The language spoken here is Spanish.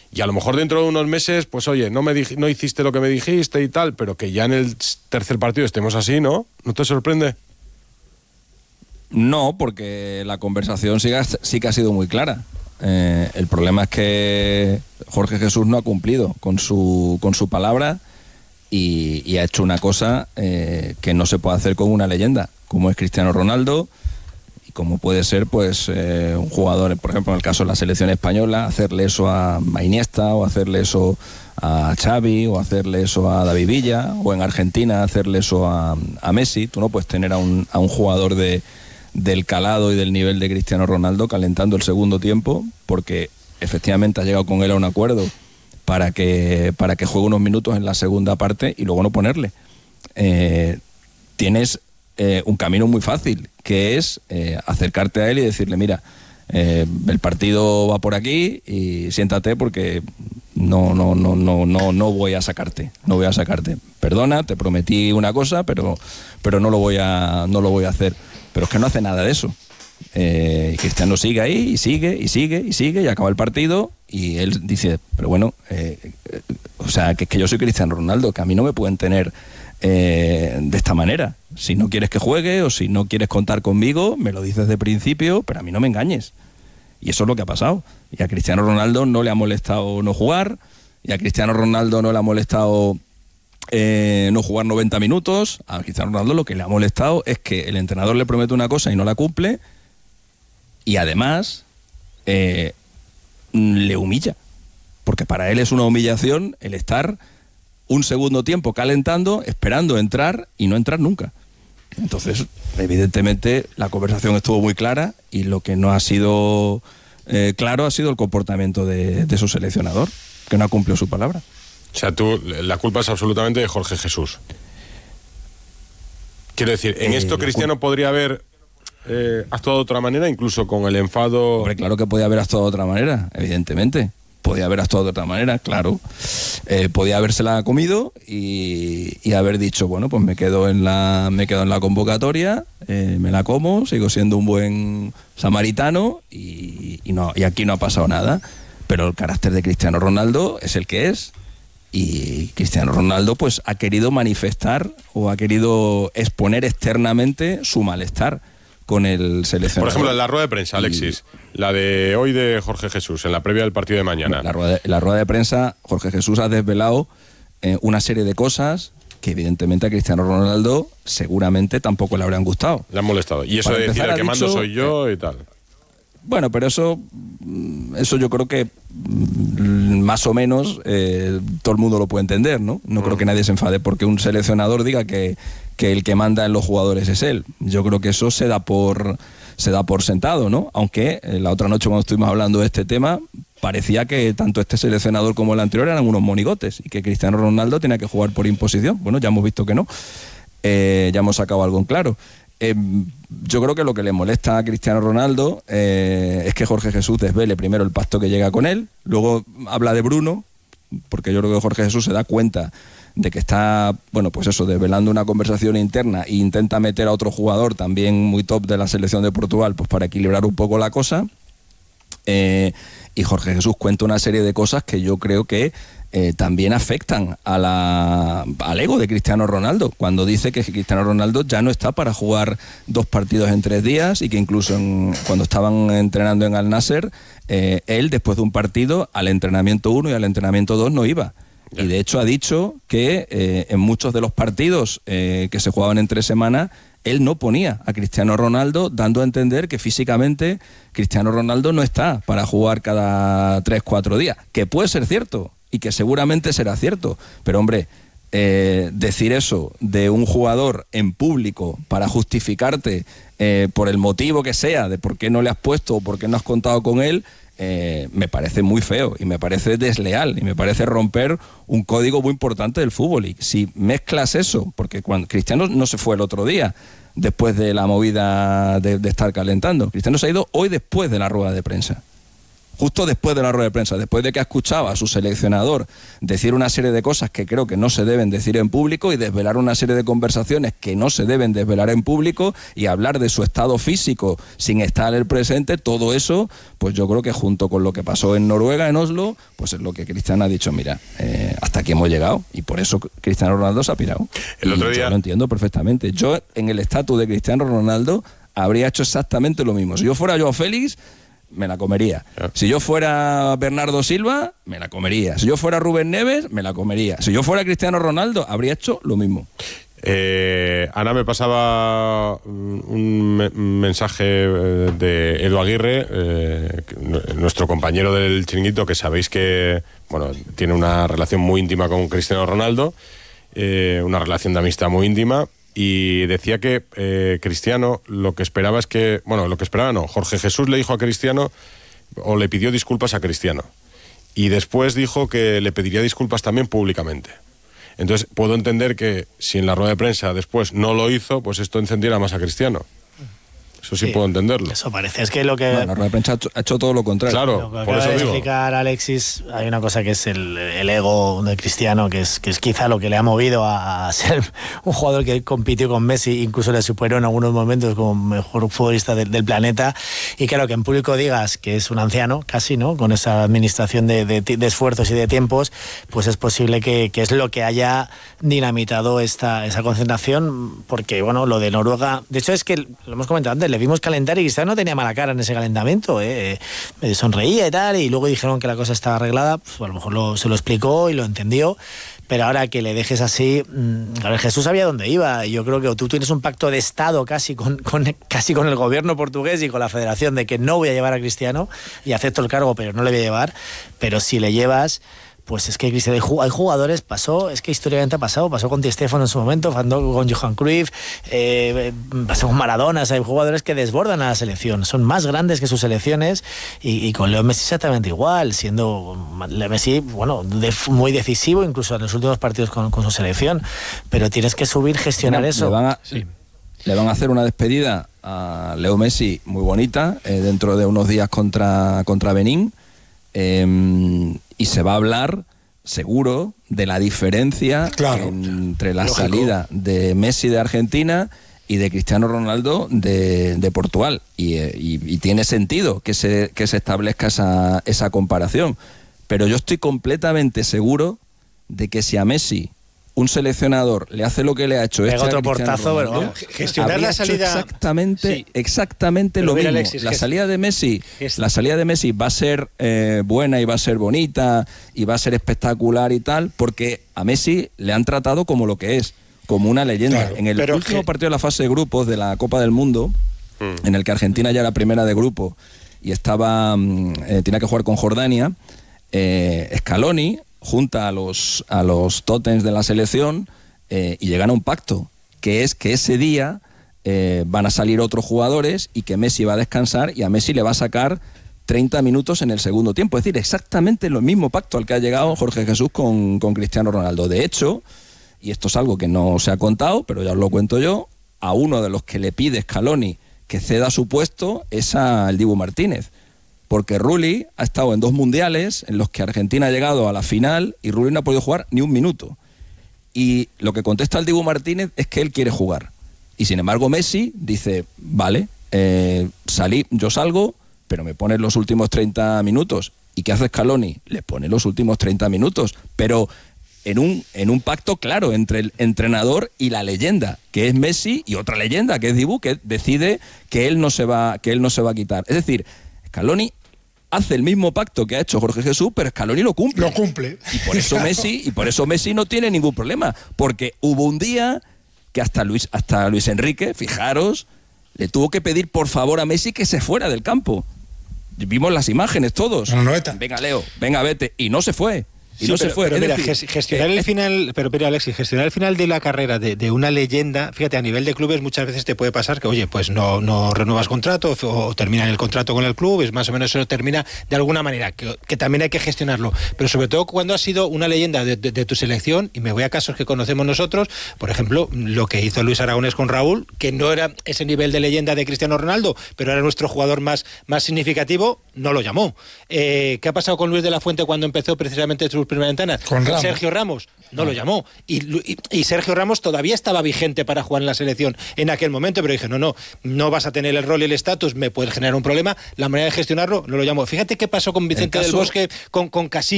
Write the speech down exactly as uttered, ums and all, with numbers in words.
Y a lo mejor dentro de unos meses, pues oye, no me dij- no hiciste lo que me dijiste y tal, pero que ya en el tercer partido estemos así, ¿no? ¿No te sorprende? No, porque la conversación sí, sí que ha sido muy clara. Eh, el problema es que Jorge Jesús no ha cumplido con su, con su palabra y, y ha hecho una cosa eh, que no se puede hacer con una leyenda, como es Cristiano Ronaldo, y como puede ser pues eh, un jugador, por ejemplo, en el caso de la selección española, hacerle eso a, a Iniesta, o hacerle eso a Xavi, o hacerle eso a David Villa, o en Argentina hacerle eso a, a Messi. Tú no puedes tener a un, a un jugador de, del calado y del nivel de Cristiano Ronaldo calentando el segundo tiempo, porque efectivamente ha llegado con él a un acuerdo para que, para que juegue unos minutos en la segunda parte y luego no ponerle. Eh, tienes eh, un camino muy fácil, que es eh, acercarte a él y decirle, mira, eh, el partido va por aquí y siéntate porque no, no, no, no, no, no voy a sacarte, no voy a sacarte. Perdona, te prometí una cosa, pero, pero no lo voy a, no lo voy a hacer. Pero es que no hace nada de eso. Eh, Cristiano sigue ahí y sigue y sigue y sigue y acaba el partido y él dice, pero bueno, eh, eh, o sea, que es que yo soy Cristiano Ronaldo, que a mí no me pueden tener eh, de esta manera. Si no quieres que juegue o si no quieres contar conmigo, me lo dices de principio, pero a mí no me engañes. Y eso es lo que ha pasado. Y a Cristiano Ronaldo no le ha molestado no jugar, y a Cristiano Ronaldo no le ha molestado eh, no jugar noventa minutos. A Cristiano Ronaldo lo que le ha molestado es que el entrenador le promete una cosa y no la cumple, y además eh, le humilla, porque para él es una humillación el estar un segundo tiempo calentando, esperando entrar y no entrar nunca. Entonces, evidentemente, la conversación estuvo muy clara y lo que no ha sido eh, claro ha sido el comportamiento de, de su seleccionador, que no ha cumplido su palabra. O sea, tú, la culpa es absolutamente de Jorge Jesús. Quiero decir, en eh, esto Cristiano cul- podría haber eh, actuado de otra manera, incluso con el enfado... Hombre, claro que podía haber actuado de otra manera, evidentemente. Podía haber actuado de otra manera, claro. Eh, podía habérsela comido y, y haber dicho, bueno, pues me quedo en la, me quedo en la convocatoria, eh, me la como, sigo siendo un buen samaritano y, y, no, y aquí no ha pasado nada. Pero el carácter de Cristiano Ronaldo es el que es, y Cristiano Ronaldo pues ha querido manifestar o ha querido exponer externamente su malestar con el seleccionador. Por ejemplo, en la rueda de prensa, Alexis, y... la de hoy de Jorge Jesús, en la previa del partido de mañana. La rueda de, la rueda de prensa, Jorge Jesús ha desvelado eh, una serie de cosas que evidentemente a Cristiano Ronaldo seguramente tampoco le habrían gustado. Le han molestado. Y eso Para de decir, el que mando dicho, soy yo eh, y tal. Bueno, pero eso, eso yo creo que más o menos eh, todo el mundo lo puede entender, ¿no? No mm. creo que nadie se enfade porque un seleccionador diga que, que el que manda en los jugadores es él. Yo creo que eso se da por, se da por sentado, ¿no? Aunque eh, la otra noche cuando estuvimos hablando de este tema parecía que tanto este seleccionador como el anterior eran unos monigotes y que Cristiano Ronaldo tenía que jugar por imposición. Bueno, ya hemos visto que no. Eh, ya hemos sacado algo en claro. Eh, yo creo que lo que le molesta a Cristiano Ronaldo eh, es que Jorge Jesús desvele primero el pacto que llega con él, luego habla de Bruno, porque yo creo que Jorge Jesús se da cuenta de que está, bueno, pues eso, desvelando una conversación interna e intenta meter a otro jugador también muy top de la selección de Portugal, pues para equilibrar un poco la cosa. Eh, y Jorge Jesús cuenta una serie de cosas que yo creo que Eh, también afectan a la, al ego de Cristiano Ronaldo, cuando dice que Cristiano Ronaldo ya no está para jugar dos partidos en tres días y que incluso en, cuando estaban entrenando en Al Nasser, eh, él después de un partido al entrenamiento uno y al entrenamiento dos no iba. Y de hecho ha dicho que eh, en muchos de los partidos eh, que se jugaban entre semanas, él no ponía a Cristiano Ronaldo, dando a entender que físicamente Cristiano Ronaldo no está para jugar cada tres, cuatro días, que puede ser cierto y que seguramente será cierto, pero hombre, eh, decir eso de un jugador en público para justificarte eh, por el motivo que sea de por qué no le has puesto o por qué no has contado con él, eh, me parece muy feo y me parece desleal y me parece romper un código muy importante del fútbol. Y si mezclas eso, porque cuando Cristiano no se fue el otro día después de la movida de, de estar calentando, Cristiano se ha ido hoy después de la rueda de prensa. justo después de la rueda de prensa, después de que ha escuchado a su seleccionador decir una serie de cosas que creo que no se deben decir en público y desvelar una serie de conversaciones que no se deben desvelar en público y hablar de su estado físico sin estar en el presente, todo eso, pues yo creo que junto con lo que pasó en Noruega, en Oslo, pues es lo que Cristiano ha dicho, mira, eh, hasta aquí hemos llegado, y por eso Cristiano Ronaldo se ha pirado. El otro y día... yo lo entiendo perfectamente. Yo, en el estatus de Cristiano Ronaldo, habría hecho exactamente lo mismo. Si yo fuera Joao Félix, me la comería. Si yo fuera Bernardo Silva, me la comería. Si yo fuera Rubén Neves, me la comería. Si yo fuera Cristiano Ronaldo, habría hecho lo mismo. Eh, Ana me pasaba un me- mensaje de Edu Aguirre, eh, nuestro compañero del Chiringuito, que sabéis que bueno, tiene una relación muy íntima con Cristiano Ronaldo, eh, una relación de amistad muy íntima. Y decía que eh, Cristiano lo que esperaba es que... Bueno, lo que esperaba no. Jorge Jesús le dijo a Cristiano, o le pidió disculpas a Cristiano. Y después dijo que le pediría disculpas también públicamente. Entonces, puedo entender que si en la rueda de prensa después no lo hizo, pues esto encendiera más a Cristiano. Eso sí, sí puedo entenderlo. Eso parece. Es que lo que... No, la rueda de prensa ha hecho, ha hecho todo lo contrario. Claro, lo que por acaba eso de digo. explicar Alexis, hay una cosa que es el, el ego de Cristiano, que es, que es quizá lo que le ha movido a ser un jugador que compitió con Messi, incluso le superó en algunos momentos como mejor futbolista del, del planeta. Y claro, que en público digas que es un anciano, casi, ¿no? Con esa administración de, de, de esfuerzos y de tiempos, pues es posible que, que es lo que haya dinamitado esta, esa concentración, porque, bueno, lo de Noruega... De hecho, es que, lo hemos comentado antes, le vimos calentar y Cristiano no tenía mala cara en ese calentamiento, ¿eh? Eh, sonreía y tal, y luego dijeron que la cosa estaba arreglada, pues a lo mejor lo, se lo explicó y lo entendió, pero ahora que le dejes así, mmm, a ver, Jesús sabía dónde iba, y yo creo que tú tienes un pacto de Estado casi con, con, casi con el gobierno portugués y con la federación de que no voy a llevar a Cristiano, y acepto el cargo, pero no le voy a llevar, pero si le llevas... Pues es que Cristiano, hay jugadores, pasó, es que históricamente ha pasado, pasó con Di Stéfano en su momento, pasó con Johan Cruyff, eh, pasó con Maradona, hay jugadores que desbordan a la selección, son más grandes que sus selecciones, y, y con Leo Messi exactamente igual, siendo Leo Messi, bueno, de, muy decisivo incluso en los últimos partidos con, con su selección, pero tienes que subir, gestionar Mira, eso. Le van, a, sí. le van a hacer una despedida a Leo Messi muy bonita, eh, dentro de unos días contra, contra Benín, eh, y se va a hablar, seguro, de la diferencia claro, entre la lógico. salida de Messi de Argentina y de Cristiano Ronaldo de, de Portugal. Y, y, y tiene sentido que se, que se establezca esa, esa comparación. Pero yo estoy completamente seguro de que si a Messi un seleccionador le hace lo que le ha hecho este otro portazo, Ronaldo, pero gestionar la salida exactamente sí. exactamente lo mismo. Alexis, la salida de Messi la salida de Messi va a ser eh, buena y va a ser bonita y va a ser espectacular y tal, porque a Messi le han tratado como lo que es, como una leyenda. Claro, en el último que... partido de la fase de grupos de la Copa del Mundo, mm. en el que Argentina ya era primera de grupo y estaba eh, tenía que jugar con Jordania, eh, Scaloni junta a los, a los tótems de la selección eh, y llegan a un pacto, que es que ese día eh, van a salir otros jugadores y que Messi va a descansar y a Messi le va a sacar treinta minutos en el segundo tiempo. Es decir, exactamente el mismo pacto al que ha llegado Jorge Jesús con, con Cristiano Ronaldo. De hecho, y esto es algo que no se ha contado, pero ya os lo cuento yo, a uno de los que le pide Scaloni que ceda su puesto es al Dibu Martínez. Porque Rulli ha estado en dos mundiales en los que Argentina ha llegado a la final y Rulli no ha podido jugar ni un minuto. Y lo que contesta el Dibu Martínez es que él quiere jugar. Y sin embargo Messi dice, vale, eh, salí, yo salgo, pero me pones los últimos treinta minutos. ¿Y qué hace Scaloni? Le pone los últimos treinta minutos, pero en un, en un pacto claro entre el entrenador y la leyenda, que es Messi, y otra leyenda, que es Dibu, que decide que él no se va, que él no se va a quitar. Es decir, Scaloni hace el mismo pacto que ha hecho Jorge Jesús, pero Scaloni lo cumple. Lo cumple. Y por eso Messi, y por eso Messi no tiene ningún problema, porque hubo un día que hasta Luis, hasta Luis Enrique, fijaros, le tuvo que pedir por favor a Messi que se fuera del campo. Vimos las imágenes todos. No, no, venga Leo, venga vete, y no se fue. y sí, no pero, se fue. Pero es mira, decir, ges- gestionar eh, el final, pero mira, Alexis, gestionar el final de la carrera de, de una leyenda, fíjate, a nivel de clubes muchas veces te puede pasar que, oye, pues no, no renuevas contrato o, o terminan el contrato con el club, es más o menos eso termina de alguna manera, que, que también hay que gestionarlo. Pero sobre todo cuando has sido una leyenda de, de, de tu selección, y me voy a casos que conocemos nosotros, por ejemplo, lo que hizo Luis Aragonés con Raúl, que no era ese nivel de leyenda de Cristiano Ronaldo, pero era nuestro jugador más, más significativo, no lo llamó. Eh, ¿Qué ha pasado con Luis de la Fuente cuando empezó precisamente sus primeras ventanas? Con Ramos. Sergio Ramos, no lo llamó. Y, y, y Sergio Ramos todavía estaba vigente para jugar en la selección en aquel momento, pero dije, no, no, no vas a tener el rol y el estatus, me puede generar un problema, la manera de gestionarlo, no lo llamó. Fíjate qué pasó con Vicente caso... del Bosque, con, con Casillas.